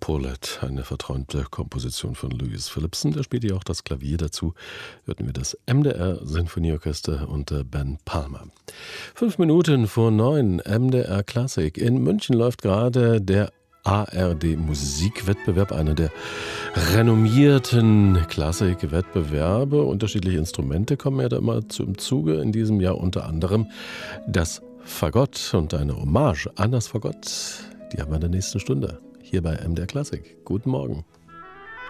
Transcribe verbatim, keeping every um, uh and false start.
Paulette, eine verträumte Komposition von Louis Phillipson. Der spielte ja auch das Klavier dazu. Hörten wir das M D R-Sinfonieorchester unter Ben Palmer. Fünf Minuten vor neun, M D R Klassik. In München läuft gerade der A R D-Musikwettbewerb, einer der renommierten Klassikwettbewerbe. Unterschiedliche Instrumente kommen ja da immer zum Zuge. In diesem Jahr unter anderem das Fagott und eine Hommage an das Fagott. Die haben wir in der nächsten Stunde hier bei M D R Klassik. Guten Morgen.